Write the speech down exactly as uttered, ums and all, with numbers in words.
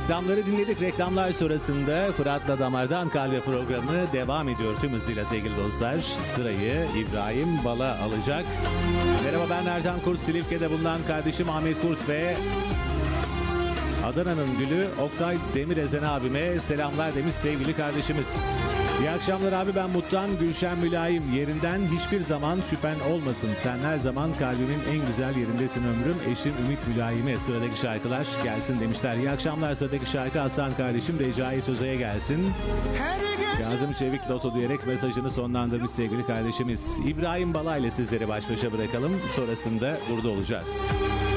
Reklamları dinledik. Reklamlar sonrasında Fırat'la Damardan Kalbe programı devam ediyor tüm hızıyla sevgili dostlar. Sırayı İbrahim Bala alacak. Merhaba, ben Ercan Kurt. Silifke'de bulunan kardeşim Ahmet Kurt ve Adana'nın gülü Oktay Demirezen abime selamlar demiş sevgili kardeşimiz. İyi akşamlar abi, ben Mutlu'dan Gülşen Mülayim. Yerinden hiçbir zaman şüphen olmasın. Sen her zaman kalbimin en güzel yerindesin ömrüm. Eşim Ümit Mülayim'e sıradaki şarkılar gelsin demişler. İyi akşamlar, sıradaki şarkı Hasan kardeşim Recai Söze'ye gelsin. Kazım Çevik Loto diyerek mesajını sonlandırmış sevgili kardeşimiz. İbrahim Bala ile sizleri baş başa bırakalım. Sonrasında burada olacağız.